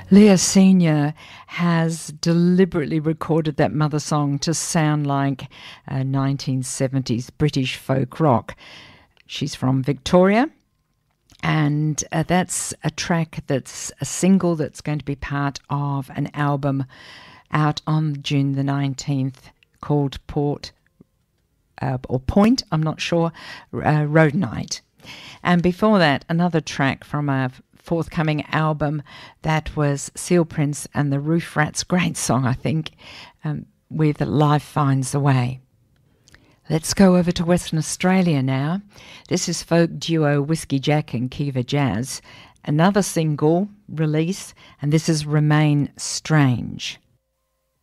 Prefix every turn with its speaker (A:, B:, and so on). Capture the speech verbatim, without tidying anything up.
A: Leah Senior has deliberately recorded that mother song to sound like uh, nineteen seventies British folk rock. She's from Victoria, and uh, that's a track that's a single that's going to be part of an album out on June the nineteenth called Port uh, or Point, I'm not sure, uh, Road Night. And before that, another track from a forthcoming album that was Seal Prince and the Roof Rats. Great song, I think, um, with Life Finds a Way. Let's go over to Western Australia now. This is folk duo Whiskey Jack and Kiva Jazz. Another single release, and this is Remain Strange.